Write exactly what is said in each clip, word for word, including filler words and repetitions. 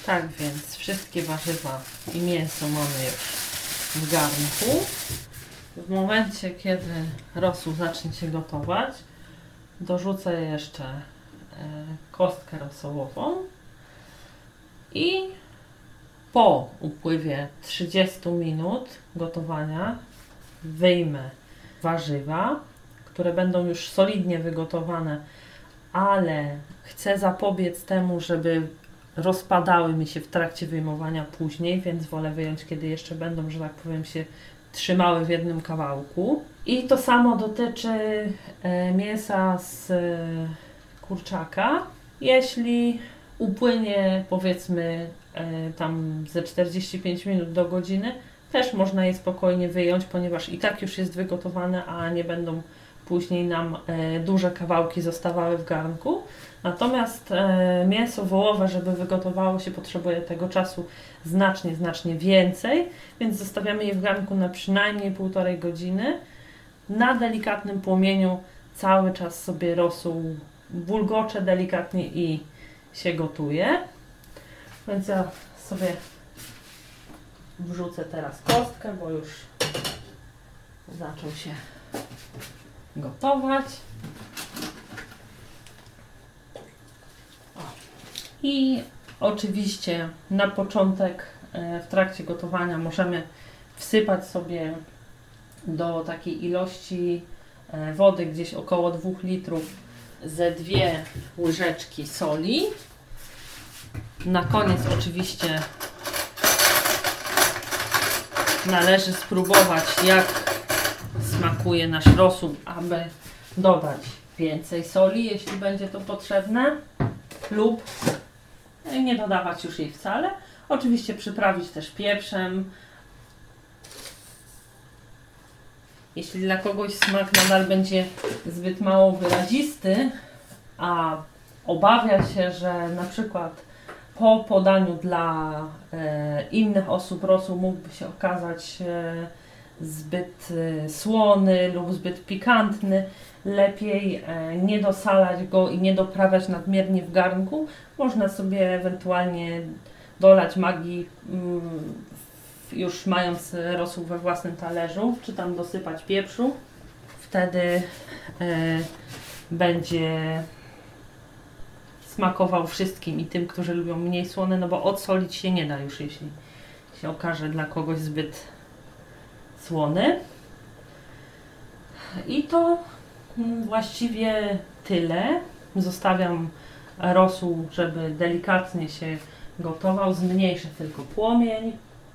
Tak więc wszystkie warzywa i mięso mamy już w garnku. W momencie, kiedy rosół zacznie się gotować, dorzucę jeszcze e, kostkę rosołową i po upływie trzydziestu minut gotowania wyjmę warzywa, które będą już solidnie wygotowane, ale chcę zapobiec temu, żeby rozpadały mi się w trakcie wyjmowania później, więc wolę wyjąć, kiedy jeszcze będą, że tak powiem, się trzymały w jednym kawałku. I to samo dotyczy e, mięsa z e, kurczaka. Jeśli upłynie, powiedzmy, e, tam ze czterdzieści pięć minut do godziny, też można je spokojnie wyjąć, ponieważ i tak już jest wygotowane, a nie będą później nam e, duże kawałki zostawały w garnku. Natomiast e, mięso wołowe, żeby wygotowało się, potrzebuje tego czasu znacznie, znacznie więcej, więc zostawiamy je w garnku na przynajmniej półtorej godziny. Na delikatnym płomieniu cały czas sobie rosół bulgocze delikatnie i się gotuje. Więc ja sobie wrzucę teraz kostkę, bo już zaczął się gotować. O. I oczywiście na początek w trakcie gotowania możemy wsypać sobie do takiej ilości wody, gdzieś około dwóch litrów, ze dwie łyżeczki soli. Na koniec oczywiście należy spróbować, jak smakuje nasz rosół, aby dodać więcej soli, jeśli będzie to potrzebne, lub nie dodawać już jej wcale. Oczywiście przyprawić też pieprzem. Jeśli dla kogoś smak nadal będzie zbyt mało wyrazisty, a obawia się, że na przykład po podaniu dla e, innych osób rosół mógłby się okazać e, zbyt e, słony lub zbyt pikantny, lepiej e, nie dosalać go i nie doprawiać nadmiernie w garnku. Można sobie ewentualnie dolać magii, mm, już mając rosół we własnym talerzu, czy tam dosypać pieprzu. Wtedy e, będzie smakował wszystkim, i tym, którzy lubią mniej słone, no bo odsolić się nie da już, jeśli się okaże dla kogoś zbyt słony. I to właściwie tyle. Zostawiam rosół, żeby delikatnie się gotował. Zmniejszę tylko płomień.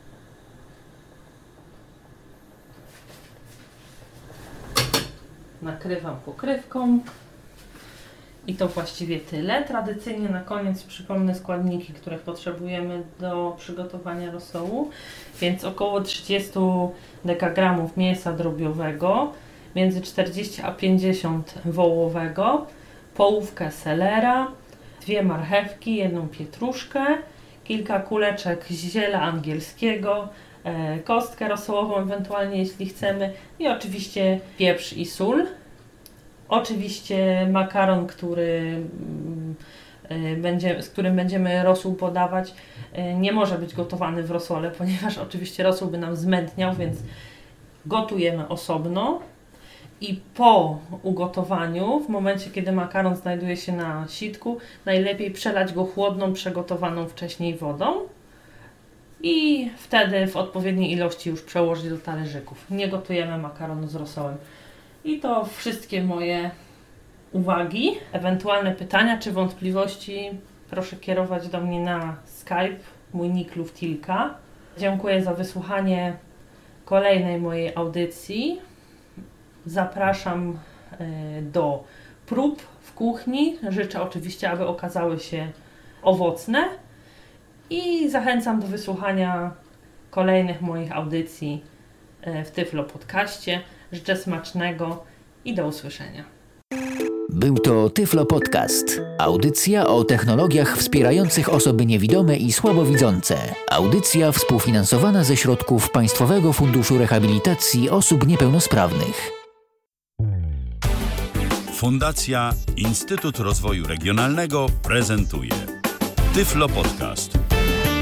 Nakrywam pokrywką. I to właściwie tyle. Tradycyjnie na koniec przypomnę składniki, których potrzebujemy do przygotowania rosołu. Więc około trzydzieści dekagramów mięsa drobiowego, między czterdzieści a pięćdziesiąt wołowego, połówkę selera, dwie marchewki, jedną pietruszkę, kilka kuleczek ziela angielskiego, e, kostkę rosołową ewentualnie, jeśli chcemy, i oczywiście pieprz i sól. Oczywiście makaron, który, y, będzie, z którym będziemy rosół podawać, y, nie może być gotowany w rosole, ponieważ oczywiście rosół by nam zmętniał, więc gotujemy osobno. I po ugotowaniu, w momencie kiedy makaron znajduje się na sitku, najlepiej przelać go chłodną, przygotowaną wcześniej wodą i wtedy w odpowiedniej ilości już przełożyć do talerzyków. Nie gotujemy makaronu z rosołem. I to wszystkie moje uwagi. Ewentualne pytania czy wątpliwości proszę kierować do mnie na Skype, mój nick Luftilka. Dziękuję za wysłuchanie kolejnej mojej audycji. Zapraszam do prób w kuchni. Życzę oczywiście, aby okazały się owocne. I zachęcam do wysłuchania kolejnych moich audycji w Tyflo Podcaście. Życzę smacznego i do usłyszenia. Był to Tyflo Podcast. Audycja o technologiach wspierających osoby niewidome i słabowidzące. Audycja współfinansowana ze środków Państwowego Funduszu Rehabilitacji Osób Niepełnosprawnych. Fundacja Instytut Rozwoju Regionalnego prezentuje Tyflo Podcast.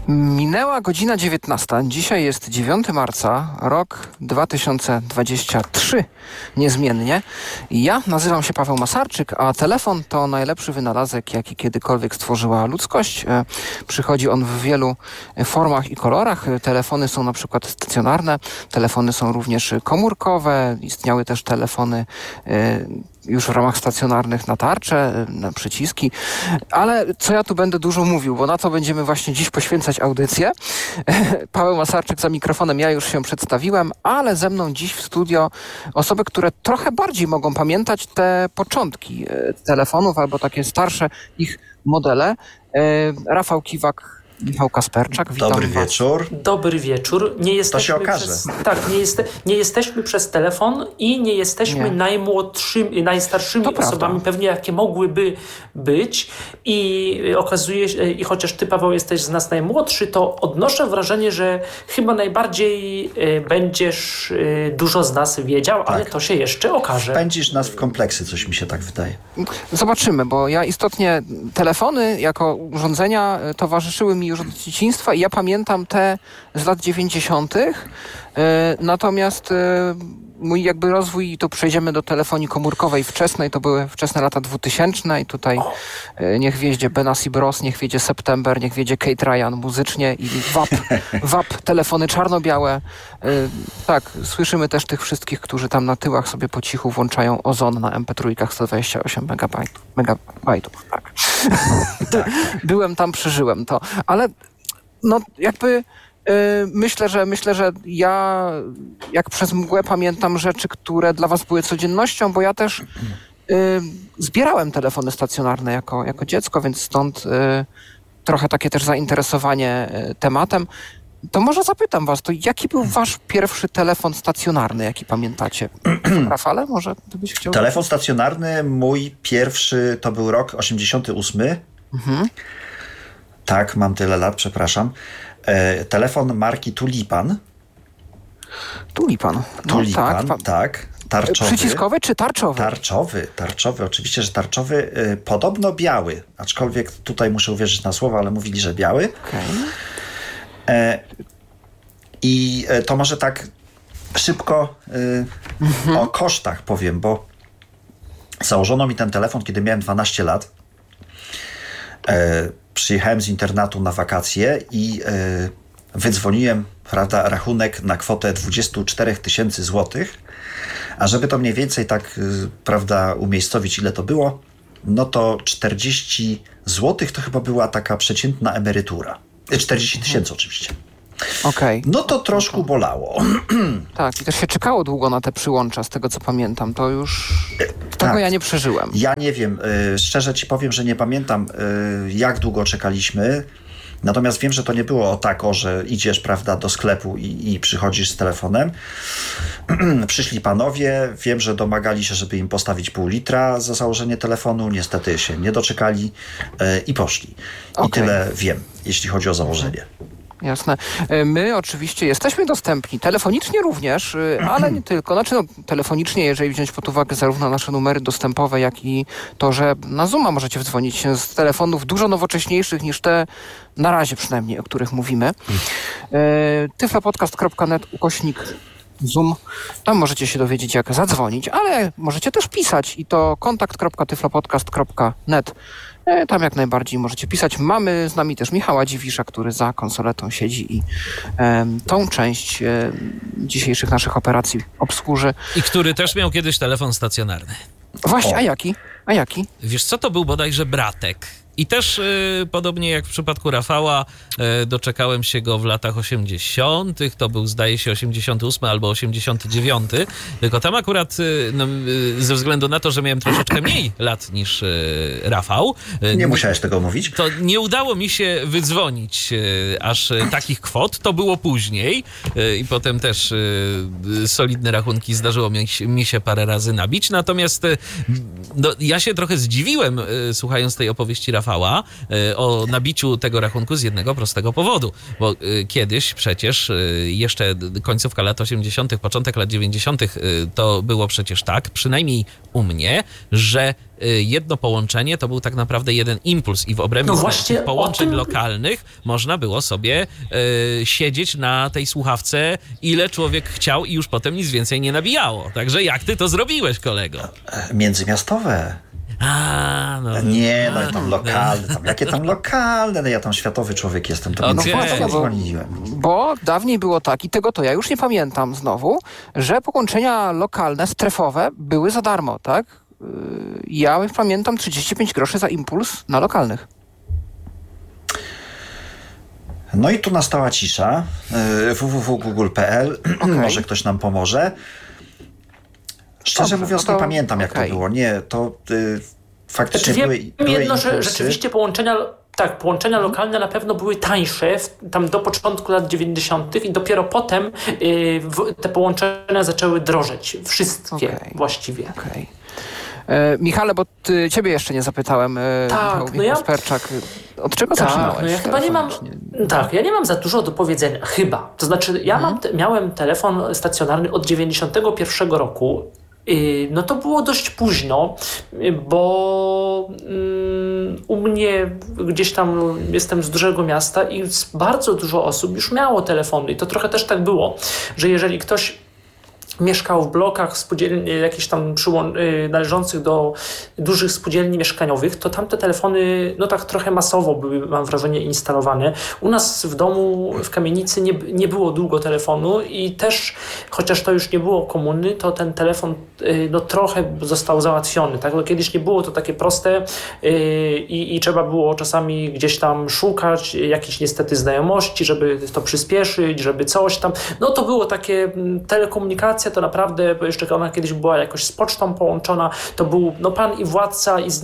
Minęła godzina dziewiętnasta. Dzisiaj jest dziewiątego marca, rok dwa tysiące dwudziesty trzeci, niezmiennie. Ja nazywam się Paweł Masarczyk, a telefon to najlepszy wynalazek, jaki kiedykolwiek stworzyła ludzkość. E, przychodzi on w wielu formach i kolorach. Telefony są na przykład stacjonarne, telefony są również komórkowe, istniały też telefony e, już w ramach stacjonarnych na tarcze, na przyciski. Ale co ja tu będę dużo mówił, bo na to będziemy właśnie dziś poświęcać audycję. Paweł Masarczyk za mikrofonem, ja już się przedstawiłem, ale ze mną dziś w studio osoby, które trochę bardziej mogą pamiętać te początki telefonów albo takie starsze ich modele. Rafał Kiwak, Michał Kasperczak, witam Dobry was. wieczór. Dobry wieczór. Nie jesteśmy To się okaże. Przez, tak, nie, jest, nie jesteśmy przez telefon i nie jesteśmy Nie. najmłodszymi, najstarszymi To prawda. osobami, pewnie jakie mogłyby być. I okazuje się, i chociaż ty, Paweł, jesteś z nas najmłodszy, to odnoszę wrażenie, że chyba najbardziej y, będziesz y, dużo z nas wiedział, ale to się jeszcze okaże. Pędzisz nas w kompleksy, coś mi się tak wydaje. Zobaczymy, bo ja istotnie telefony jako urządzenia e, towarzyszyły mi już od dzieciństwa i ja pamiętam te z lat dziewięćdziesiątych. E, natomiast e, mój jakby rozwój, i tu przejdziemy do telefonii komórkowej wczesnej, to były wczesne lata dwutysięczne i tutaj e, niech wiedzie Benassi Bros, niech wiedzie September, niech wiedzie Kate Ryan muzycznie i W A P, W A P, telefony czarno-białe. E, tak, słyszymy też tych wszystkich, którzy tam na tyłach sobie po cichu włączają Ozon na em pe trzy sto dwadzieścia osiem megabajtów. megabajtów tak. Byłem tam, przeżyłem to. Ale no jakby yy, myślę, że myślę, że ja jak przez mgłę pamiętam rzeczy, które dla was były codziennością, bo ja też yy, zbierałem telefony stacjonarne jako, jako dziecko, więc stąd yy, trochę takie też zainteresowanie yy, tematem. To może zapytam was, to jaki był wasz pierwszy telefon stacjonarny, jaki pamiętacie? Rafale, może ty byś chciał... Telefon stacjonarny, mój pierwszy to był rok osiemdziesiąty ósmy. Mhm. Tak, mam tyle lat, przepraszam. E, telefon marki Tulipan. Tulipan. No, Tulipan, tak. tak. Tarczowy. Przyciskowy czy tarczowy? Tarczowy, tarczowy, oczywiście, że tarczowy. E, podobno biały, aczkolwiek tutaj muszę uwierzyć na słowo, ale mówili, że biały. Okay. E, I e, to może tak szybko e, mhm. o kosztach powiem, bo założono mi ten telefon, kiedy miałem dwanaście lat. E, przyjechałem z internatu na wakacje i e, wydzwoniłem, prawda, rachunek na kwotę dwadzieścia cztery tysiące złotych. A żeby to mniej więcej tak, e, prawda, umiejscowić, ile to było, no to czterdzieści złotych to chyba była taka przeciętna emerytura. czterdzieści tysięcy oczywiście. Okej. No to troszkę bolało. Tak, i też się czekało długo na te przyłącza, z tego co pamiętam. To już... Tego tak. ja nie przeżyłem. Ja nie wiem, y, szczerze ci powiem, że nie pamiętam, y, jak długo czekaliśmy. Natomiast wiem, że to nie było o tak, o, że idziesz, prawda, do sklepu i, i przychodzisz z telefonem. Przyszli panowie, wiem, że domagali się, żeby im postawić pół litra za założenie telefonu. Niestety się nie doczekali y, i poszli. I Okay. tyle wiem, jeśli chodzi o założenie. Jasne. My oczywiście jesteśmy dostępni, telefonicznie również, ale nie tylko. Znaczy no, telefonicznie, jeżeli wziąć pod uwagę zarówno nasze numery dostępowe, jak i to, że na Zooma możecie wdzwonić się z telefonów dużo nowocześniejszych niż te, na razie przynajmniej, o których mówimy. tyflopodcast kropka net ukośnik Zoom. Tam możecie się dowiedzieć, jak zadzwonić, ale możecie też pisać i to kontakt kropka tyflopodcast kropka net. Tam jak najbardziej możecie pisać. Mamy z nami też Michała Dziwisza, który za konsoletą siedzi i e, tą część e, dzisiejszych naszych operacji obsłuży. I który też miał kiedyś telefon stacjonarny. Właśnie, O. a jaki? A jaki? Wiesz co, to był bodajże Bratek. I też y, podobnie jak w przypadku Rafała, y, doczekałem się go w latach osiemdziesiątych. To był, zdaje się, osiemdziesiąty ósmy albo osiemdziesiąty dziewiąty. Tylko tam akurat y, no, y, ze względu na to, że miałem troszeczkę mniej lat niż y, Rafał. Y, Nie musiałeś tego mówić. To nie udało mi się wydzwonić y, aż y, takich kwot. To było później y, i potem też y, y, solidne rachunki zdarzyło mi, mi się parę razy nabić. Natomiast y, no, ja się trochę zdziwiłem, y, słuchając tej opowieści Rafała, Rafała y, o nabiciu tego rachunku z jednego prostego powodu, bo y, kiedyś przecież y, jeszcze końcówka lat osiemdziesiątych, początek lat dziewięćdziesiątych y, to było przecież tak, przynajmniej u mnie, że jedno połączenie to był tak naprawdę jeden impuls i w obrębie no tych połączeń tym... lokalnych można było sobie y, siedzieć na tej słuchawce, ile człowiek chciał i już potem nic więcej nie nabijało. Także jak ty to zrobiłeś, kolego? Międzymiastowe. A, no. Nie, no tam lokalne, tam, jakie tam lokalne, no ja tam światowy człowiek jestem, to Okay. nie No właśnie, bo, bo dawniej było tak, i tego to ja już nie pamiętam znowu, że połączenia lokalne, strefowe były za darmo, tak? Ja pamiętam trzydzieści pięć groszy za impuls na lokalnych. No i tu nastała cisza. w w w kropka google kropka p l. Okay. Może ktoś nam pomoże. Szczerze Dobrze, mówiąc, no to, nie pamiętam, jak okay. to było. Nie, to y, faktycznie znaczy, były, wiem były jedno, impulsy. że rzeczywiście połączenia... Tak, połączenia lokalne na pewno były tańsze w, tam do początku lat dziewięćdziesiątych i dopiero potem y, w, te połączenia zaczęły drożeć. Wszystkie okay. właściwie. Okay. E, Michale, bo ty, ciebie jeszcze nie zapytałem. E, tak, Michał, no ja... Sperczak, od czego tak, zaczynałeś? No ja chyba nie mam, tak, ja nie mam za dużo do powiedzenia. Chyba. To znaczy, ja hmm. mam te, miałem telefon stacjonarny od dziewięćdziesiątego pierwszego roku. No to było dość późno, bo um, u mnie gdzieś tam jestem z dużego miasta i bardzo dużo osób już miało telefony. I to trochę też tak było, że jeżeli ktoś mieszkał w blokach spółdzielni, jakichś tam przyłą- y, należących do dużych spółdzielni mieszkaniowych, to tamte telefony no tak trochę masowo były, mam wrażenie, instalowane. U nas w domu, w kamienicy nie, nie było długo telefonu i też, chociaż to już nie było komuny, to ten telefon y, no trochę został załatwiony. Tak? No, kiedyś nie było to takie proste y, i, i trzeba było czasami gdzieś tam szukać jakichś niestety znajomości, żeby to przyspieszyć, żeby coś tam. No to było takie telekomunikacja, to naprawdę, bo jeszcze ona kiedyś była jakoś z pocztą połączona, to był no, pan i władca i z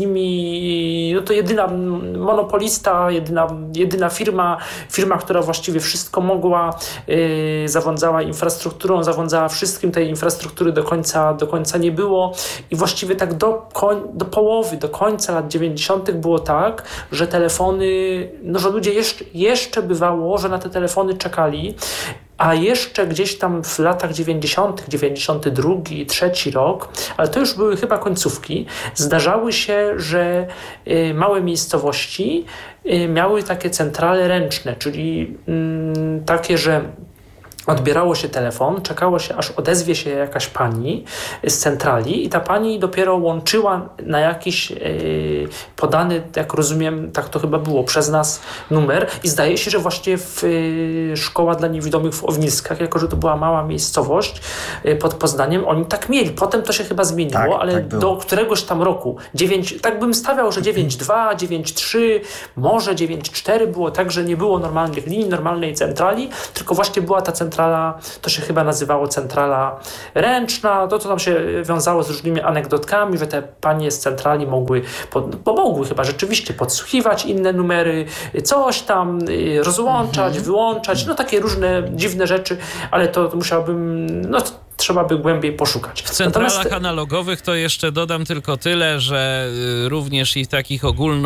nimi, no to jedyna monopolista, jedyna, jedyna firma, firma, która właściwie wszystko mogła, yy, zarządzała infrastrukturą, zarządzała wszystkim, tej infrastruktury do końca, do końca nie było i właściwie tak do, koń, do połowy, do końca lat dziewięćdziesiątych było tak, że telefony, no że ludzie jeszcze, jeszcze bywało, że na te telefony czekali. A jeszcze gdzieś tam w latach dziewięćdziesiątych, dziewięćdziesiąty drugi, trzeci rok, ale to już były chyba końcówki, zdarzały się, że y, małe miejscowości y, miały takie centrale ręczne, czyli y, takie, że odbierało się telefon, czekało się, aż odezwie się jakaś pani z centrali i ta pani dopiero łączyła na jakiś yy, podany, jak rozumiem, tak to chyba było, przez nas numer i zdaje się, że właśnie w yy, Szkoła dla Niewidomych w Owniskach, jako że to była mała miejscowość yy, pod Poznaniem, oni tak mieli. Potem to się chyba zmieniło, tak, ale tak do któregoś tam roku, dziewięć, tak bym stawiał, że dziewięć dwa, dziewięć trzy, może dziewięć cztery było tak, że nie było normalnych linii, normalnej centrali, tylko właśnie była ta centrala Centrala, to się chyba nazywało centrala ręczna, to, to tam się wiązało z różnymi anegdotkami, że te panie z centrali mogły, pod, bo mogły chyba rzeczywiście podsłuchiwać inne numery, coś tam rozłączać, mm-hmm. wyłączać, no takie różne dziwne rzeczy, ale to, to musiałbym, no trzeba by głębiej poszukać. W centralach Natomiast... analogowych to jeszcze dodam tylko tyle, że również i w takich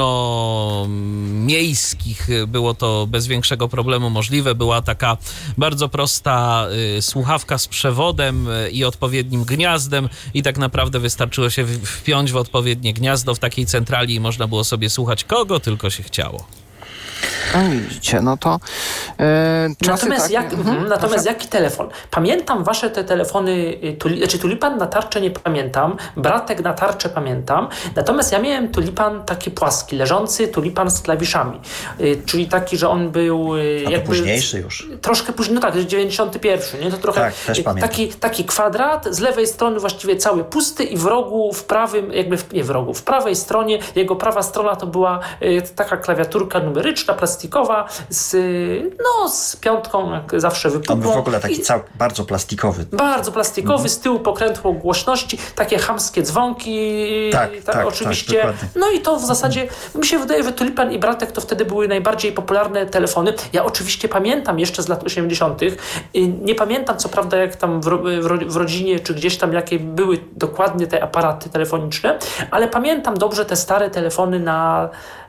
ogólnomiejskich było to bez większego problemu możliwe. Była taka bardzo prosta y, słuchawka z przewodem y, i odpowiednim gniazdem i tak naprawdę wystarczyło się wpiąć w odpowiednie gniazdo w takiej centrali i można było sobie słuchać kogo tylko się chciało. No widzicie, no to e, Natomiast, tak... jak, mhm, natomiast jaki telefon? Pamiętam wasze te telefony, tuli, znaczy tulipan na tarczę nie pamiętam, bratek na tarczę pamiętam, natomiast ja miałem tulipan taki płaski, leżący tulipan z klawiszami, y, czyli taki, że on był y, A to jakby... późniejszy już. Troszkę później, no tak, dziewięćdziesiąty pierwszy, nie? To trochę tak, też pamiętam. taki, taki kwadrat, z lewej strony właściwie cały pusty i w rogu, w prawym, jakby, w, nie w rogu, w prawej stronie, jego prawa strona to była y, taka klawiaturka numeryczna, plastikowa, z, no, z piątką, jak zawsze wypukłą. On był w ogóle taki cał, bardzo plastikowy. Bardzo plastikowy, mhm. z tyłu pokrętło głośności, takie chamskie dzwonki, tak, tak, tak, oczywiście. Tak, no i to w zasadzie, mi się wydaje, że tulipan i bratek to wtedy były najbardziej popularne telefony. Ja oczywiście pamiętam jeszcze z lat osiemdziesiątych. Nie pamiętam co prawda jak tam w, w, w rodzinie, czy gdzieś tam jakie były dokładnie te aparaty telefoniczne, ale pamiętam dobrze te stare telefony na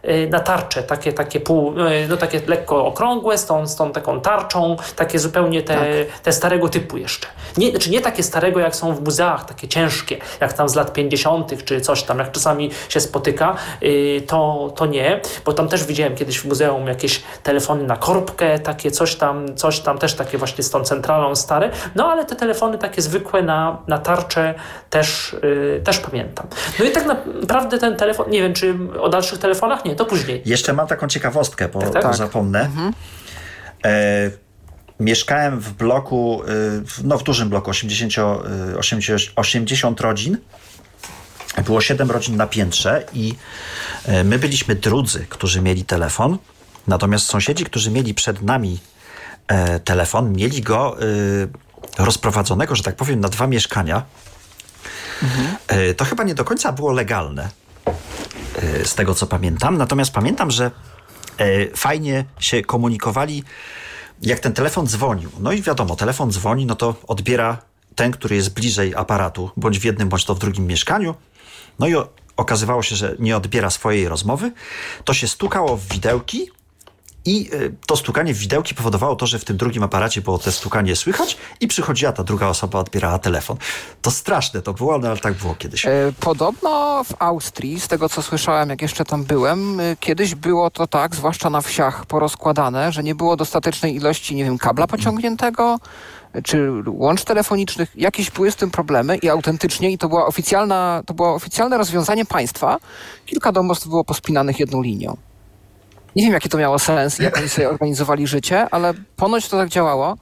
na tarczę, takie, takie pół, no takie lekko okrągłe, z tą, z tą taką tarczą, takie zupełnie te, tak. te starego typu jeszcze. Nie, znaczy nie takie starego, jak są w muzeach, takie ciężkie, jak tam z lat pięćdziesiątych czy coś tam, jak czasami się spotyka, to, to nie, bo tam też widziałem kiedyś w muzeum jakieś telefony na korbkę, takie coś tam, coś tam też takie właśnie z tą centralą stare, no ale te telefony takie zwykłe na, na tarczę też, yy, też pamiętam. No i tak naprawdę ten telefon, nie wiem, czy o dalszych telefonach? Nie, to później. Jeszcze mam taką ciekawostkę, bo tak, tak? to zapomnę. Mhm. E, mieszkałem w bloku, no w dużym bloku, osiemdziesiąt, osiemdziesiąt, osiemdziesiąt rodzin. Było siedem rodzin na piętrze i my byliśmy drudzy, którzy mieli telefon. Natomiast sąsiedzi, którzy mieli przed nami e, telefon, mieli go e, rozprowadzonego, że tak powiem, na dwa mieszkania. Mhm. E, to chyba nie do końca było legalne, e, z tego co pamiętam. Natomiast pamiętam, że e, fajnie się komunikowali, jak ten telefon dzwonił. No i wiadomo, telefon dzwoni, no to odbiera ten, który jest bliżej aparatu, bądź w jednym, bądź to w drugim mieszkaniu. No i o, okazywało się, że nie odbiera swojej rozmowy. To się stukało w widełki i y, to stukanie w widełki powodowało to, że w tym drugim aparacie było te stukanie słychać i przychodziła ta druga osoba, odbierała telefon. To straszne to było, no ale tak było kiedyś. E, podobno w Austrii, z tego co słyszałem, jak jeszcze tam byłem, y, kiedyś było to tak, zwłaszcza na wsiach porozkładane, że nie było dostatecznej ilości, nie wiem, kabla pociągniętego, czy łącz telefonicznych, jakieś były z tym problemy i autentycznie, i to była oficjalna, to było oficjalne rozwiązanie państwa, kilka domostw było pospinanych jedną linią. Nie wiem, jaki to miało sens, jak oni sobie organizowali życie, ale ponoć to tak działało.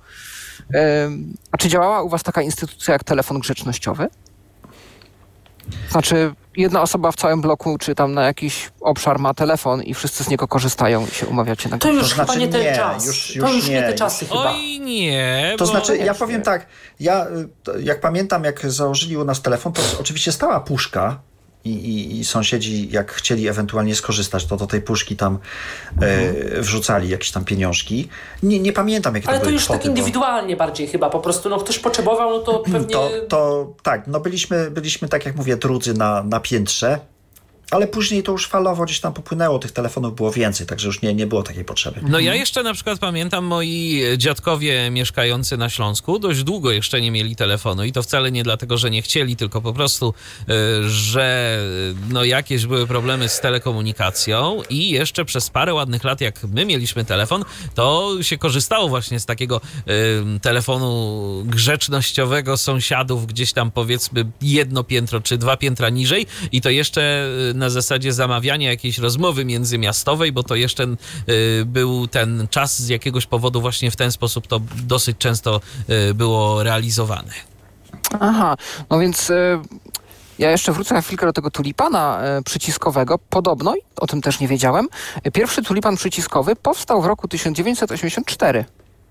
A czy działała u was taka instytucja jak telefon grzecznościowy? Znaczy, jedna osoba w całym bloku, czy tam na jakiś obszar ma telefon i wszyscy z niego korzystają i się umawiacie na To już to chyba znaczy nie ten nie, czas. Już, to już już nie, nie te czasy już... chyba. Oj nie, To bo... znaczy, ja powiem tak, ja jak pamiętam, jak założyli u nas telefon, to oczywiście stała puszka i, i, i sąsiedzi, jak chcieli ewentualnie skorzystać, to do tej puszki tam mhm. e, wrzucali jakieś tam pieniążki. Nie, nie pamiętam, jakie Ale to to były już kwoty, tak indywidualnie bo... bardziej chyba, po prostu no ktoś potrzebował, no to pewnie... To, to tak, no byliśmy, byliśmy tak jak mówię, drudzy na, na piętrze. Ale później to już falowo gdzieś tam popłynęło, tych telefonów było więcej, także już nie, nie było takiej potrzeby. No ja jeszcze na przykład pamiętam, moi dziadkowie mieszkający na Śląsku dość długo jeszcze nie mieli telefonu i to wcale nie dlatego, że nie chcieli, tylko po prostu, że no jakieś były problemy z telekomunikacją i jeszcze przez parę ładnych lat, jak my mieliśmy telefon, to się korzystało właśnie z takiego y, telefonu grzecznościowego sąsiadów gdzieś tam powiedzmy jedno piętro czy dwa piętra niżej i to jeszcze na zasadzie zamawiania jakiejś rozmowy międzymiastowej, bo to jeszcze y, był ten czas z jakiegoś powodu właśnie w ten sposób to dosyć często y, było realizowane. Aha, no więc y, ja jeszcze wrócę na chwilkę do tego tulipana y, przyciskowego. Podobno, o tym też nie wiedziałem, pierwszy tulipan przyciskowy powstał w roku tysiąc dziewięćset osiemdziesiątym czwartym.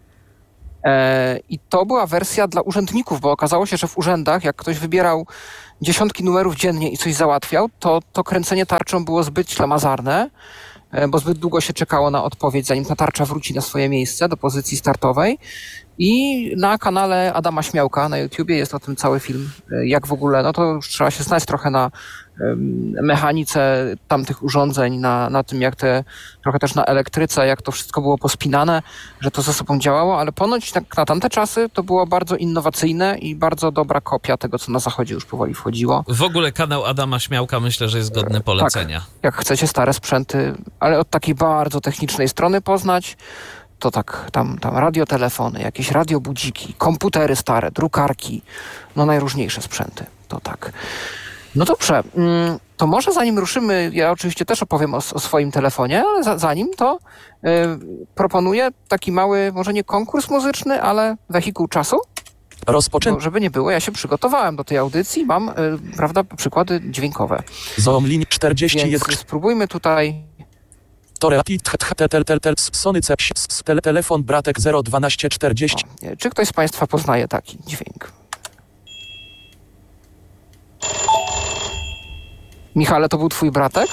E, I to była wersja dla urzędników, bo okazało się, że w urzędach, jak ktoś wybierał dziesiątki numerów dziennie i coś załatwiał, to, to kręcenie tarczą było zbyt ślamazarne, e, bo zbyt długo się czekało na odpowiedź, zanim ta tarcza wróci na swoje miejsce do pozycji startowej. I na kanale Adama Śmiałka na YouTubie jest o tym cały film, e, jak w ogóle, no to już trzeba się znać trochę na mechanice tamtych urządzeń, na, na tym jak te, trochę też na elektryce, jak to wszystko było pospinane, że to ze sobą działało, ale ponoć tak, na tamte czasy to było bardzo innowacyjne i bardzo dobra kopia tego, co na zachodzie już powoli wchodziło. W ogóle kanał Adama Śmiałka myślę, że jest godny polecenia. Tak, jak chcecie stare sprzęty, ale od takiej bardzo technicznej strony poznać, to tak, tam, tam radiotelefony, jakieś radiobudziki, komputery stare, drukarki, no najróżniejsze sprzęty, to tak. No dobrze, to może zanim ruszymy, ja oczywiście też opowiem o, o swoim telefonie, ale za, zanim to yy, proponuję taki mały, może nie konkurs muzyczny, ale wehikuł czasu. Rozpoczę... Żeby nie było, ja się przygotowałem do tej audycji, mam, yy, prawda, przykłady dźwiękowe. Zoomlin czterdzieści Więc spróbujmy tutaj... Sony telefon Bratek zero dwanaście czterdzieści. O, czy ktoś z Państwa poznaje taki dźwięk? Michale, to był twój bratek?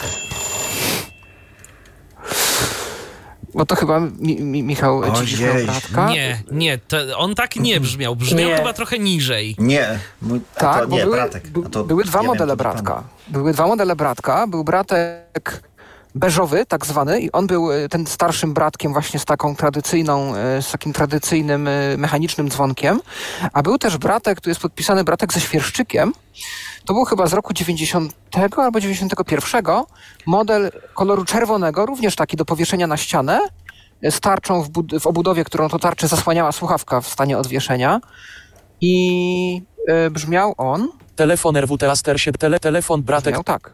Bo to chyba mi, mi, Michał dziś miał bratka. Nie, nie, to on tak nie brzmiał. Brzmiał nie. chyba trochę niżej. Nie, mój, tak, to, bo nie, były, bratek. by, to, były dwa ja modele wiem, bratka. Były dwa modele bratka. Był bratek beżowy tak zwany i on był y, ten starszym bratkiem właśnie z taką tradycyjną, y, z takim tradycyjnym y, mechanicznym dzwonkiem, a był też bratek, tu jest podpisany bratek ze świerszczykiem. To był chyba z roku dziewięćdziesiątego albo dziewięćdziesiątego pierwszego model koloru czerwonego, również taki do powieszenia na ścianę, z tarczą w, bud- w obudowie, którą to tarczę zasłaniała słuchawka w stanie odwieszenia i y, brzmiał on... Telefon R W T Aster siedem, tele, telefon Bratek. Brzmiał tak.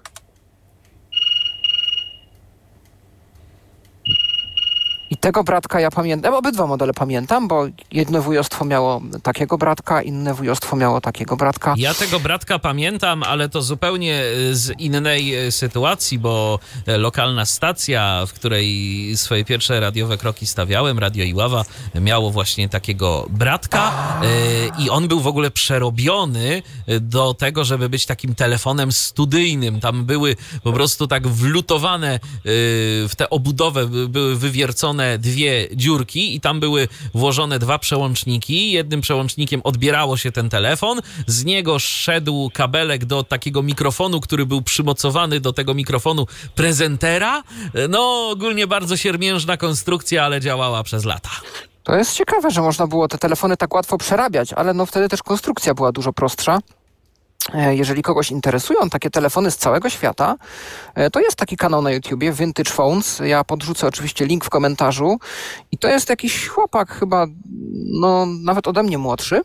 I tego bratka ja pamiętam, obydwa modele pamiętam, bo jedno wujostwo miało takiego bratka, inne wujostwo miało takiego bratka. Ja tego bratka pamiętam, ale to zupełnie z innej sytuacji, bo lokalna stacja, w której swoje pierwsze radiowe kroki stawiałem, Radio Iława, miało właśnie takiego bratka i on był w ogóle przerobiony do tego, żeby być takim telefonem studyjnym. Tam były po prostu tak wlutowane w tę obudowę, były wywiercone dwie dziurki i tam były włożone dwa przełączniki. Jednym przełącznikiem odbierało się ten telefon, z niego szedł kabelek do takiego mikrofonu, który był przymocowany do tego mikrofonu prezentera. No ogólnie bardzo siermiężna konstrukcja, ale działała przez lata. To jest ciekawe, że można było te telefony tak łatwo przerabiać, ale no wtedy też konstrukcja była dużo prostsza. Jeżeli kogoś interesują takie telefony z całego świata, to jest taki kanał na YouTubie, Vintage Phones. Ja podrzucę oczywiście link w komentarzu. I to jest jakiś chłopak chyba, no nawet ode mnie młodszy,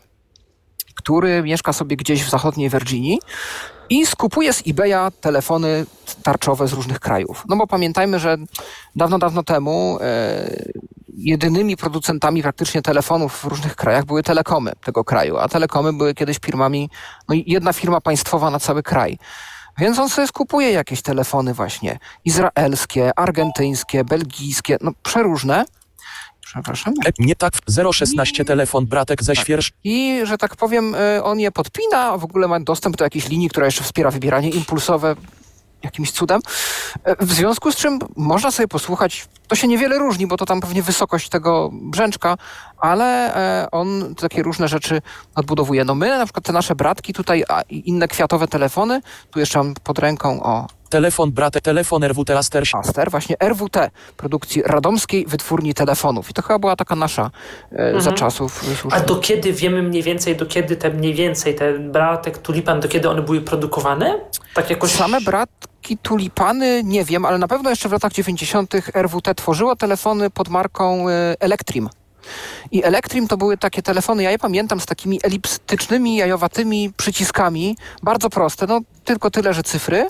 który mieszka sobie gdzieś w zachodniej Virginii i skupuje z eBaya telefony tarczowe z różnych krajów. No bo pamiętajmy, że dawno, dawno temu e, jedynymi producentami praktycznie telefonów w różnych krajach były telekomy tego kraju, a telekomy były kiedyś firmami, no jedna firma państwowa na cały kraj. Więc on sobie skupuje jakieś telefony właśnie izraelskie, argentyńskie, belgijskie, no przeróżne. Przepraszam. E, nie tak, zero szesnaście telefon Bratek ze świersz. I, że tak powiem, on je podpina, a w ogóle ma dostęp do jakiejś linii, która jeszcze wspiera wybieranie impulsowe jakimś cudem. W związku z czym można sobie posłuchać, to się niewiele różni, bo to tam pewnie wysokość tego brzęczka, ale on takie różne rzeczy odbudowuje. No my, na przykład te nasze bratki tutaj, a inne kwiatowe telefony, tu jeszcze mam pod ręką, o, Telefon Bratek, telefon R W T Aster. Aster, właśnie R W T, produkcji Radomskiej Wytwórni Telefonów. I to chyba była taka nasza e, mhm. za czasów. A do kiedy wiemy mniej więcej, do kiedy te mniej więcej, ten bratek, tulipan, do kiedy one były produkowane? Tak jakoś... Same bratki, tulipany, nie wiem, ale na pewno jeszcze w latach dziewięćdziesiątych R W T tworzyło telefony pod marką e, Elektrim. I Elektrim to były takie telefony, ja je pamiętam, z takimi elipstycznymi, jajowatymi przyciskami, bardzo proste, no tylko tyle, że cyfry.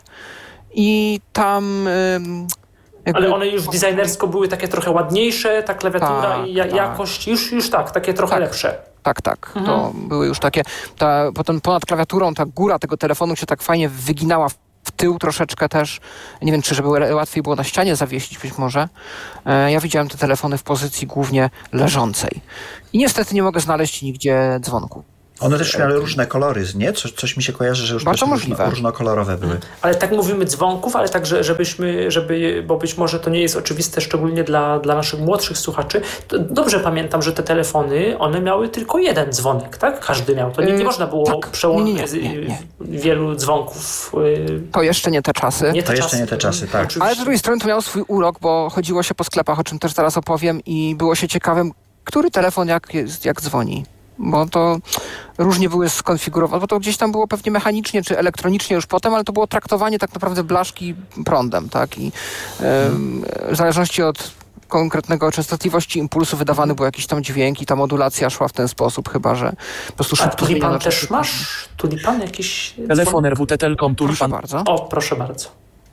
I tam... Jakby... Ale one już designersko były takie trochę ładniejsze, ta klawiatura tak, i ja, tak. jakość już, już tak, takie trochę tak, lepsze. Tak, tak. Mhm. To były już takie... Ta, potem ponad klawiaturą ta góra tego telefonu się tak fajnie wyginała w tył troszeczkę też. Nie wiem, czy żeby łatwiej było na ścianie zawiesić być może. E, ja widziałem te telefony w pozycji głównie leżącej. I niestety nie mogę znaleźć nigdzie dzwonku. One też miały różne kolory, nie? Coś, coś mi się kojarzy, że już bardzo też możliwe. Różno, różnokolorowe były. Ale tak mówimy dzwonków, ale także, żebyśmy, żeby, bo być może to nie jest oczywiste, szczególnie dla, dla naszych młodszych słuchaczy. To dobrze pamiętam, że te telefony, one miały tylko jeden dzwonek, tak? Każdy miał. To nie, nie yy, można było tak. przełączyć wielu dzwonków. To jeszcze nie te czasy. Nie te to czasy. jeszcze nie te czasy, tak. Oczywiście. Ale z drugiej strony to miało swój urok, bo chodziło się po sklepach, o czym też zaraz opowiem i było się ciekawym, który telefon jak, jest, jak dzwoni. Bo to różnie były skonfigurowane, bo to gdzieś tam było pewnie mechanicznie czy elektronicznie już potem, ale to było traktowanie tak naprawdę blaszki prądem, tak? I hmm. w zależności od konkretnego częstotliwości impulsu wydawany był jakiś tam dźwięk i ta modulacja szła w ten sposób, chyba że po prostu szybko. A tulipan też masz? Tulipan jakiś? Telefon R W T Telkom, tulipan. Proszę bardzo. O, proszę bardzo.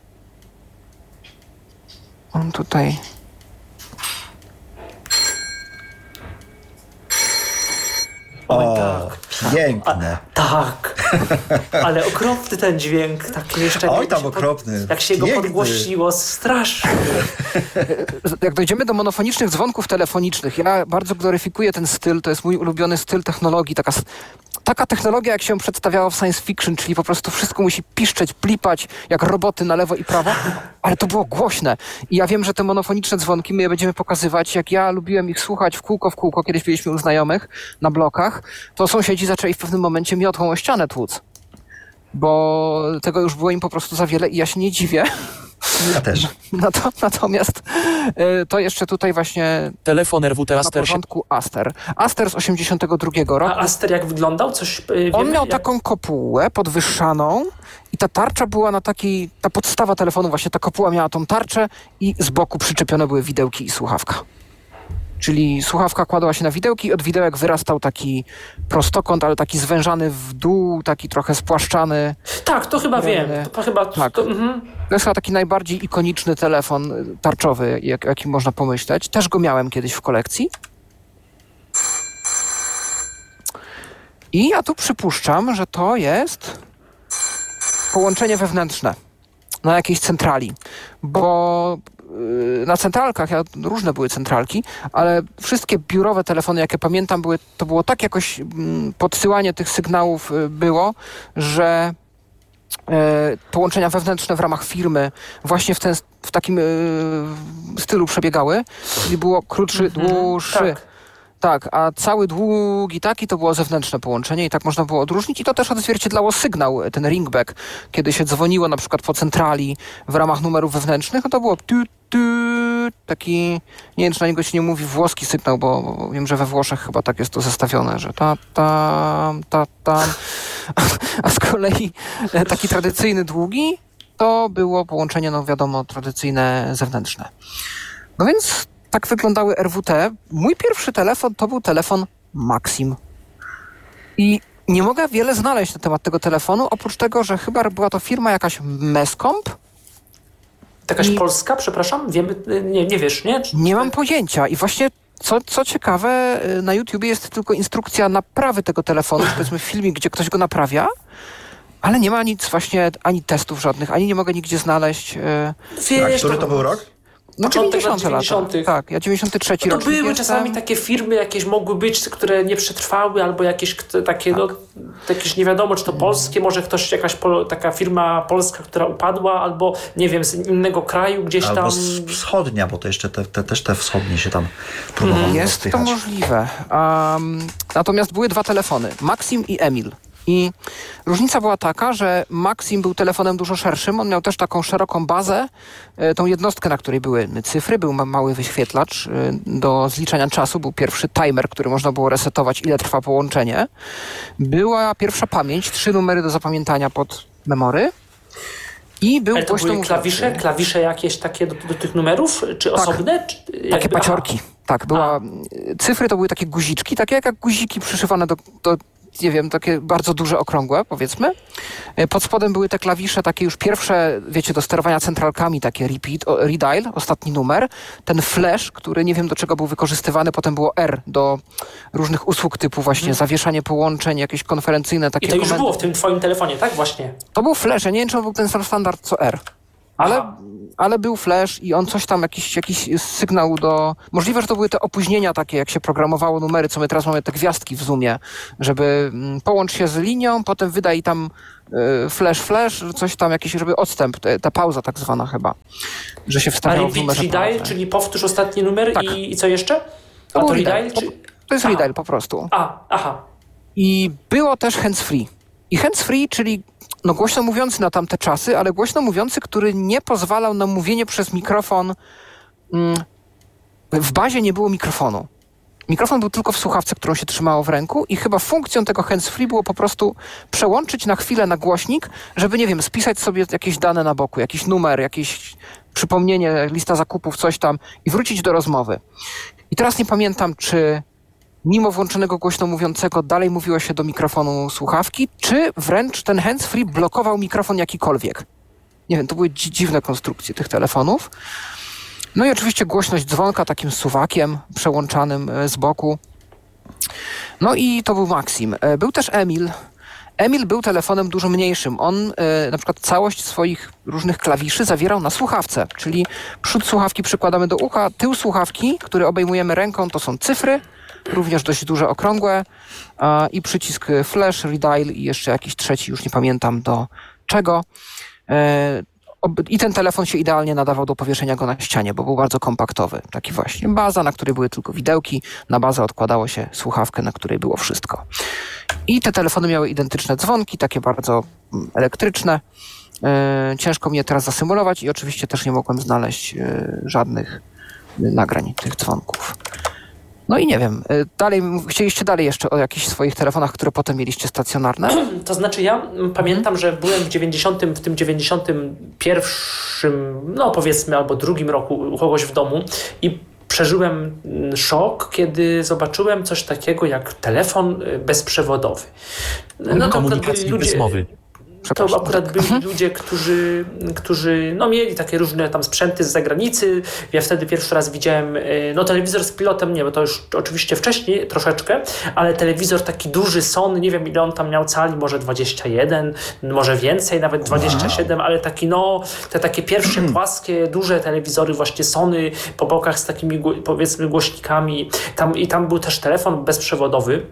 On tutaj... O, tak. piękne. A, tak, ale okropny ten dźwięk, taki jeszcze... Oj, tam okropny. Jak się piękny. go podgłosiło, strasznie. Jak dojdziemy do monofonicznych dzwonków telefonicznych, ja bardzo gloryfikuję ten styl, to jest mój ulubiony styl technologii, taka... Taka technologia, jak się przedstawiała w science fiction, czyli po prostu wszystko musi piszczeć, blipać, jak roboty na lewo i prawo, ale to było głośne. I ja wiem, że te monofoniczne dzwonki, my je będziemy pokazywać, jak ja lubiłem ich słuchać w kółko w kółko, kiedyś byliśmy u znajomych na blokach, to sąsiedzi zaczęli w pewnym momencie miotłą o ścianę tłuc. Bo tego już było im po prostu za wiele i ja się nie dziwię. Ja też. Nato, natomiast y, to jeszcze tutaj właśnie Telefon R W T na Aster porządku Aster. Aster z osiemdziesiątego drugiego roku. A Aster jak wyglądał? Coś y, wiemy? On miał jak... taką kopułę podwyższaną i ta tarcza była na takiej, ta podstawa telefonu właśnie, ta kopuła miała tą tarczę i z boku przyczepione były widełki i słuchawka. Czyli słuchawka kładła się na widełki i od widełek wyrastał taki prostokąt, ale taki zwężany w dół, taki trochę spłaszczany. Tak, to chyba Drewny. wiem. To chyba... Tak. To, mhm. To jest chyba taki najbardziej ikoniczny telefon tarczowy, jak, jaki można pomyśleć. Też go miałem kiedyś w kolekcji. I ja tu przypuszczam, że to jest połączenie wewnętrzne na jakiejś centrali, bo yy, na centralkach, ja, różne były centralki, ale wszystkie biurowe telefony, jakie pamiętam, były, to było tak jakoś mm, podsyłanie tych sygnałów y, było, że E, połączenia wewnętrzne w ramach firmy właśnie w, ten, w takim e, stylu przebiegały, czyli było krótszy, Mhm, dłuższy. tak. Tak, a cały długi taki to było zewnętrzne połączenie i tak można było odróżnić i to też odzwierciedlało sygnał, ten ringback, kiedy się dzwoniło na przykład po centrali w ramach numerów wewnętrznych, no to było tu, tu, taki, nie wiem czy na niego się nie mówi włoski sygnał, bo, bo wiem, że we Włoszech chyba tak jest to zestawione, że ta, tam, ta, tam, a z kolei taki tradycyjny długi to było połączenie, no wiadomo, tradycyjne zewnętrzne. No więc tak wyglądały R W T. Mój pierwszy telefon to był telefon Maxim. I nie mogę wiele znaleźć na temat tego telefonu, oprócz tego, że chyba była to firma jakaś Mescomp. Jakaś I- polska, przepraszam? Wiemy, nie, nie wiesz, nie? Czy- Nie mam pojęcia. I właśnie co, co ciekawe, y, na YouTubie jest tylko instrukcja naprawy tego telefonu, czy powiedzmy filmik, gdzie ktoś go naprawia, ale nie ma nic właśnie, ani testów żadnych, ani nie mogę nigdzie znaleźć. y, A Wiesz, który to był rok? No Początek lat dziewięćdziesiąte lata. dziewięćdziesiątych. Tak, ja dziewięćdziesiąty trzeci To rocznik były jestem. czasami takie firmy, jakieś mogły być, które nie przetrwały, albo jakieś kto- takie, no, jakieś nie wiadomo, czy to polskie, może ktoś, jakaś pol, taka firma polska, która upadła, albo nie wiem, z innego kraju gdzieś Albo tam. z wschodnia, bo to jeszcze te, te, też te wschodnie się tam próbowało Jest to rozpychać. możliwe. Um, natomiast były dwa telefony, Maxim i Emil. I różnica była taka, że Maxim był telefonem dużo szerszym, on miał też taką szeroką bazę, e, tą jednostkę, na której były cyfry, był ma- mały wyświetlacz e, do zliczania czasu, był pierwszy timer, który można było resetować, ile trwa połączenie. Była pierwsza pamięć, trzy numery do zapamiętania pod memory i był Ale to głośno były mówiący. klawisze, klawisze jakieś takie do, do tych numerów, czy osobne? Czy, Takie jakby- paciorki. Tak, była. Cyfry to były takie guziczki, takie jak guziki przyszywane do, do, nie wiem, takie bardzo duże, okrągłe, powiedzmy. E, Pod spodem były te klawisze takie już pierwsze, wiecie, do sterowania centralkami, takie repeat, o, redial, ostatni numer. Ten flash, który nie wiem do czego był wykorzystywany, potem było R do różnych usług typu właśnie hmm. zawieszanie połączeń, jakieś konferencyjne, takie I to już komendy. było w tym twoim telefonie, tak? Właśnie. To był flash, ja nie wiem, czy on był ten sam standard co R. Ale, Aha. ale był flash i on coś tam, jakiś, jakiś sygnał do... Możliwe, że to były te opóźnienia takie, jak się programowało numery, co my teraz mamy te gwiazdki w Zoomie, żeby mm, połącz się z linią, potem wydaj tam y, flash, flash, coś tam, jakiś, żeby odstęp, te, ta pauza tak zwana chyba, że się A wstawiało w repeat numerze redial, pauzę. czyli powtórz ostatni numer Tak. i, i co jeszcze? To A był to redial, redial? po- Czy... To jest Aha. redial po prostu. A, aha. I było też hands-free. I hands-free, czyli no głośno mówiący na tamte czasy, ale głośno mówiący, który nie pozwalał na mówienie przez mikrofon. Mm, w bazie nie było mikrofonu. Mikrofon był tylko w słuchawce, którą się trzymało w ręku i chyba funkcją tego hands-free było po prostu przełączyć na chwilę na głośnik, żeby, nie wiem, spisać sobie jakieś dane na boku, jakiś numer, jakieś przypomnienie, lista zakupów, coś tam i wrócić do rozmowy. I teraz nie pamiętam, czy mimo włączonego głośno mówiącego dalej mówiło się do mikrofonu słuchawki, czy wręcz ten hands-free blokował mikrofon jakikolwiek. Nie wiem, to były dzi- dziwne konstrukcje tych telefonów. No i oczywiście głośność dzwonka takim suwakiem przełączanym e, z boku. No i to był Maxim. E, Był też Emil. Emil był telefonem dużo mniejszym. On e, na przykład całość swoich różnych klawiszy zawierał na słuchawce, czyli przód słuchawki przykładamy do ucha, tył słuchawki, który obejmujemy ręką, to są cyfry, również dość duże, okrągłe a, i przycisk flash, redial i jeszcze jakiś trzeci, już nie pamiętam do czego. E, ob- I ten telefon się idealnie nadawał do powieszenia go na ścianie, bo był bardzo kompaktowy. Taki właśnie baza, na której były tylko widełki, na bazę odkładało się słuchawkę, na której było wszystko. I te telefony miały identyczne dzwonki, takie bardzo mm, elektryczne. E, ciężko mnie teraz zasymulować i oczywiście też nie mogłem znaleźć e, żadnych nagrań tych dzwonków. No i nie wiem, e, dalej, chcieliście dalej jeszcze o jakichś swoich telefonach, które potem mieliście stacjonarne? To znaczy ja pamiętam, że byłem w dziewięćdziesiątym, w tym dziewięćdziesiątym pierwszym, no powiedzmy, albo drugim roku u kogoś w domu i przeżyłem szok, kiedy zobaczyłem coś takiego jak telefon bezprzewodowy. No to komunikacji ludzie, bez mowy. To akurat byli ludzie, którzy, którzy no, mieli takie różne tam sprzęty z zagranicy. Ja wtedy pierwszy raz widziałem no, telewizor z pilotem, nie, bo to już oczywiście wcześniej troszeczkę, ale telewizor taki duży, Sony, nie wiem ile on tam miał cali, może dwadzieścia jeden, może więcej, nawet dwadzieścia siedem, ale taki no, te takie pierwsze płaskie, duże telewizory właśnie Sony po bokach z takimi powiedzmy głośnikami. Tam, i tam był też telefon bezprzewodowy.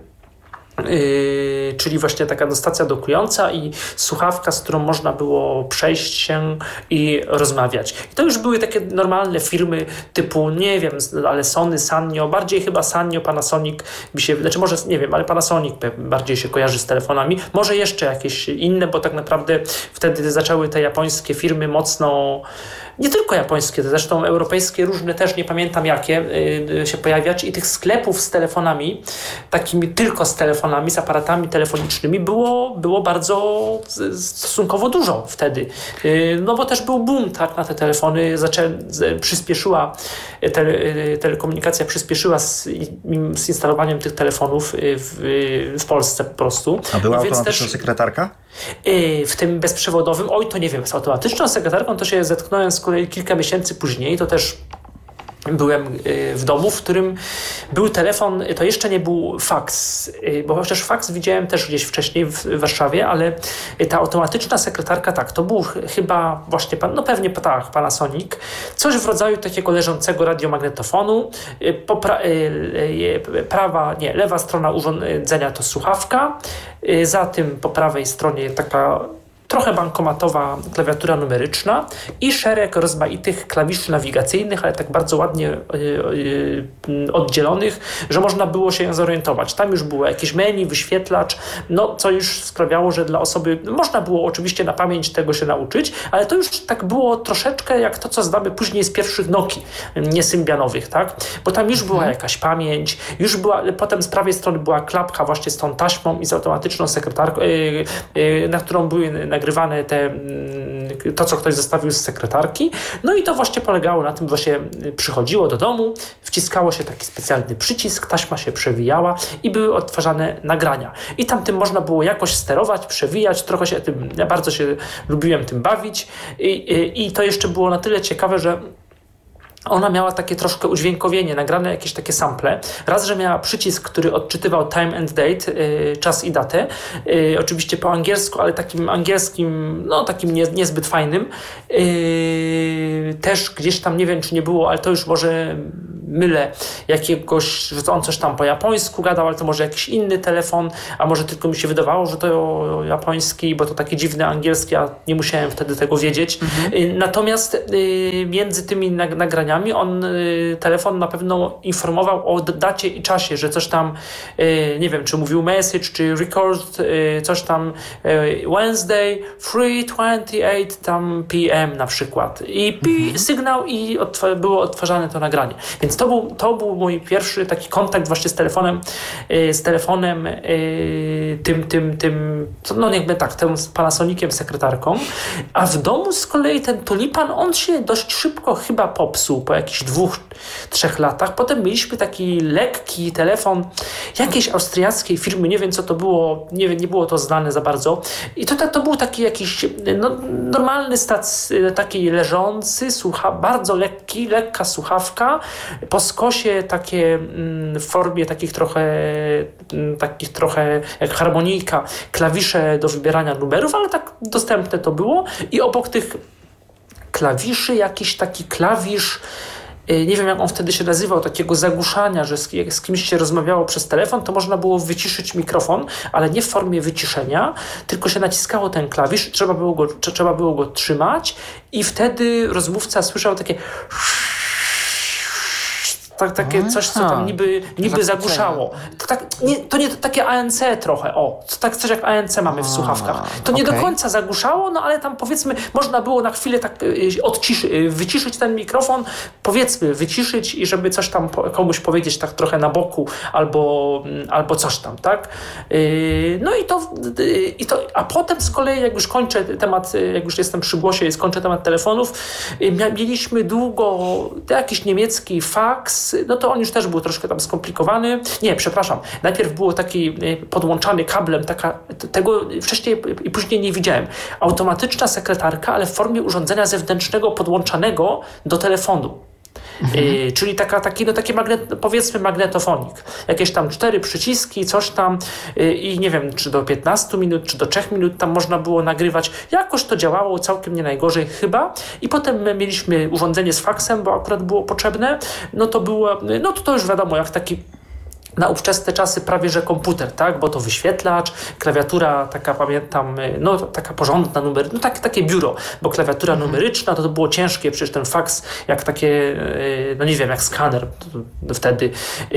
Yy, czyli właśnie taka no, stacja dokująca i słuchawka, z którą można było przejść się i rozmawiać. I to już były takie normalne firmy typu, nie wiem, ale Sony, Sanyo, bardziej chyba Sanyo, Panasonic mi się, znaczy może, nie wiem, ale Panasonic bardziej się kojarzy z telefonami. Może jeszcze jakieś inne, bo tak naprawdę wtedy zaczęły te japońskie firmy mocno, nie tylko japońskie, zresztą europejskie, różne też, nie pamiętam jakie, yy, się pojawiać i tych sklepów z telefonami, takimi tylko z telefonami, z aparatami telefonicznymi było, było bardzo stosunkowo dużo wtedy. Yy, no bo też był boom tak, na te telefony, zaczę, z, przyspieszyła, tele, telekomunikacja przyspieszyła z, z instalowaniem tych telefonów w, w Polsce po prostu. A była no, automatyczna też, sekretarka? Yy, w tym bezprzewodowym, oj to nie wiem, z automatyczną sekretarką to się zetknąłem z kolei kilka miesięcy później, to też byłem w domu, w którym był telefon, to jeszcze nie był faks, bo chociaż faks widziałem też gdzieś wcześniej w Warszawie, ale ta automatyczna sekretarka, tak, to był chyba właśnie, no pewnie tak, Panasonic, coś w rodzaju takiego leżącego radiomagnetofonu, Popra- prawa, nie, lewa strona urządzenia to słuchawka, za tym po prawej stronie taka trochę bankomatowa klawiatura numeryczna i szereg rozmaitych klawiszy nawigacyjnych, ale tak bardzo ładnie yy, yy, oddzielonych, że można było się zorientować. Tam już było jakieś menu, wyświetlacz, no co już sprawiało, że dla osoby, można było oczywiście na pamięć tego się nauczyć, ale to już tak było troszeczkę jak to, co znamy później z pierwszych Nokii niesymbianowych, tak? Bo tam już była jakaś pamięć, już była, potem z prawej strony była klapka właśnie z tą taśmą i z automatyczną sekretarką, yy, yy, na którą były nagrywane te, to, co ktoś zostawił z sekretarki. No i to właśnie polegało na tym, że się przychodziło do domu, wciskało się taki specjalny przycisk, taśma się przewijała i były odtwarzane nagrania. I tam tym można było jakoś sterować, przewijać, trochę się tym, ja bardzo się lubiłem tym bawić i, i, i to jeszcze było na tyle ciekawe, że ona miała takie troszkę udźwiękowienie, nagrane jakieś takie sample. Raz, że miała przycisk, który odczytywał time and date, yy, czas i datę. Yy, oczywiście po angielsku, ale takim angielskim, no takim nie, niezbyt fajnym. Yy, też gdzieś tam, nie wiem czy nie było, ale to już może mylę, jakiegoś, że on coś tam po japońsku gadał, ale to może jakiś inny telefon, a może tylko mi się wydawało, że to japoński, bo to taki dziwny angielski, a nie musiałem wtedy tego wiedzieć. Mhm. Yy, natomiast yy, między tymi nag- nagraniami on, telefon na pewno informował o dacie i czasie, że coś tam, nie wiem, czy mówił message, czy record, coś tam Wednesday, three twenty-eight tam P M na przykład. I pi- mhm. sygnał i odtw- było odtwarzane to nagranie. Więc to był, to był mój pierwszy taki kontakt właśnie z telefonem, z telefonem tym, tym, tym, no jakby tak, tym z Panasoniciem, sekretarką. A w domu z kolei ten Tulipan, on się dość szybko chyba popsuł po jakichś dwóch, trzech latach. Potem mieliśmy taki lekki telefon jakiejś austriackiej firmy, nie wiem co to było, nie, nie było to znane za bardzo. I to, to był taki jakiś no, normalny stac, taki leżący, słucha, bardzo lekki, lekka słuchawka, po skosie takie w formie takich trochę takich trochę jak harmonijka, klawisze do wybierania numerów, ale tak dostępne to było i obok tych klawiszy jakiś taki klawisz, nie wiem jak on wtedy się nazywał, takiego zagłuszania, że z, jak z kimś się rozmawiało przez telefon, to można było wyciszyć mikrofon, ale nie w formie wyciszenia, tylko się naciskało ten klawisz, trzeba było go, trzeba było go trzymać i wtedy rozmówca słyszał takie Tak, takie coś, co tam niby, niby zagłuszało. To, tak, nie, to nie to takie A N C trochę, o, to tak coś jak A N C mamy w słuchawkach. To nie okay. do końca zagłuszało, no ale tam powiedzmy, można było na chwilę tak odciszy, wyciszyć ten mikrofon, powiedzmy, wyciszyć i żeby coś tam komuś powiedzieć tak trochę na boku, albo, albo coś tam, tak? No i to, i to, a potem z kolei, jak już kończę temat, jak już jestem przy głosie i skończę temat telefonów, mieliśmy długo jakiś niemiecki faks, no to on już też był troszkę tam skomplikowany. Nie, przepraszam. Najpierw było taki podłączany kablem, taka, tego wcześniej i później nie widziałem. Automatyczna sekretarka, ale w formie urządzenia zewnętrznego podłączanego do telefonu. Mhm. Y, czyli taka, taki, no, taki magnet, powiedzmy magnetofonik. Jakieś tam cztery przyciski, coś tam y, i nie wiem, czy do piętnastu minut, czy do trzech minut tam można było nagrywać. Jakoś to działało całkiem nie najgorzej chyba. I potem my mieliśmy urządzenie z faksem, bo akurat było potrzebne. No to było, no to, to już wiadomo, jak taki na ówczesne czasy prawie że komputer, tak? Bo to wyświetlacz, klawiatura taka, pamiętam, no taka porządna numer, no tak, takie biuro, bo klawiatura mhm. numeryczna, to, to było ciężkie, przecież ten faks jak takie, no nie wiem, jak skaner to, to wtedy.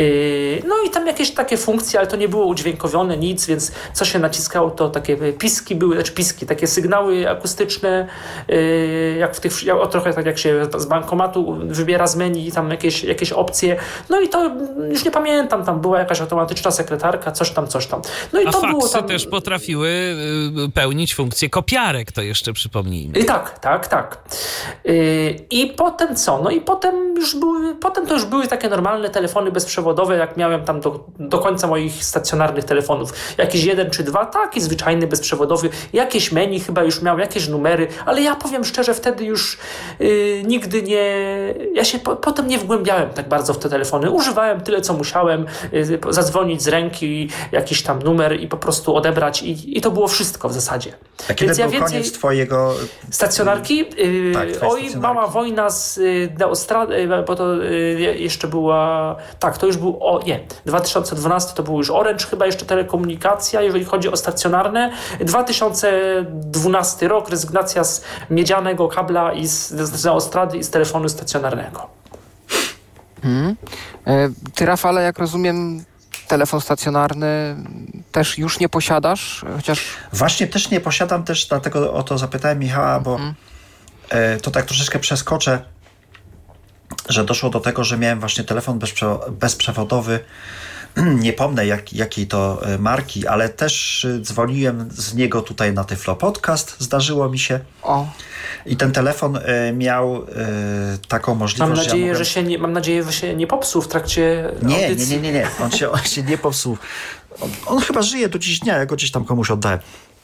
No i tam jakieś takie funkcje, ale to nie było udźwiękowione, nic, więc co się naciskało, to takie piski były, znaczy piski, takie sygnały akustyczne, jak w tych, o, trochę tak jak się z bankomatu wybiera z menu, tam jakieś, jakieś opcje, no i to już nie pamiętam, tam było była jakaś automatyczna sekretarka, coś tam, coś tam. No i A to faksy było tam... też potrafiły y, pełnić funkcję kopiarek, to jeszcze przypomnijmy. I tak, tak, tak. Yy, I potem co? No i potem już były, potem to już były takie normalne telefony bezprzewodowe, jak miałem tam do, do końca moich stacjonarnych telefonów. Jakiś jeden czy dwa, taki zwyczajny, bezprzewodowy. Jakieś menu chyba już miał, jakieś numery, ale ja powiem szczerze, wtedy już yy, nigdy nie... Ja się po, potem nie wgłębiałem tak bardzo w te telefony. Używałem tyle, co musiałem. Yy, zadzwonić z ręki, jakiś tam numer i po prostu odebrać i, i to było wszystko w zasadzie. A kiedy Więc był ja więcej... koniec twojego... Stacjonarki? Yy, tak, oj, stacjonarki. mała wojna z y, Neostrady, bo to y, jeszcze była... Tak, to już był... O, nie, dwa tysiące dwunasty to był już Orange, chyba jeszcze telekomunikacja, jeżeli chodzi o stacjonarne. dwa tysiące dwunasty rok, rezygnacja z miedzianego kabla i z, z Neostrady i z telefonu stacjonarnego. Hmm. Ty, Rafale, jak rozumiem, telefon stacjonarny też już nie posiadasz, chociaż... Właśnie też nie posiadam, też dlatego o to zapytałem Michała, bo hmm. to tak troszeczkę przeskoczę, że doszło do tego, że miałem właśnie telefon bezprze- bezprzewodowy, nie pomnę jak, jakiej to marki, ale też dzwoniłem z niego tutaj na Tyflo Podcast, zdarzyło mi się. O. I ten telefon y, miał y, taką możliwość... Mam nadzieję, ja mogłem... że się nie, mam nadzieję, że się nie popsuł w trakcie nie, audycji. Nie, nie, nie, nie. On się, on się nie popsuł. On, on chyba żyje do dziś dnia, ja go gdzieś tam komuś oddałem.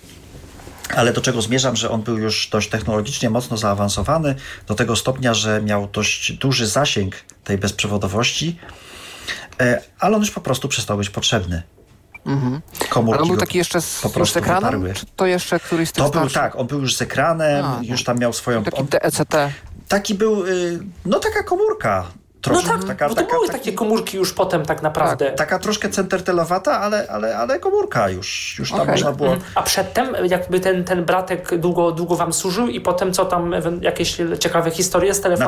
Ale do czego zmierzam, że on był już dość technologicznie mocno zaawansowany, do tego stopnia, że miał dość duży zasięg tej bezprzewodowości, ale on już po prostu przestał być potrzebny. Mhm. Komórki Ale on był taki jeszcze z, po prostu z ekranem? wyparły. Czy to jeszcze któryś z tych To był starszych? tak, on był już z ekranem, A, już tam miał swoją... Taki on, D E C T. taki był, no taka komórka. No Troszkę, tak, taka, bo to taka, były taki, takie komórki już potem tak naprawdę. Tak, taka troszkę centertelowata, ale, ale, ale komórka już, już tam Okay. można było... A przedtem jakby ten, ten bratek długo, długo wam służył i potem co tam, jakieś ciekawe historie z telefonem?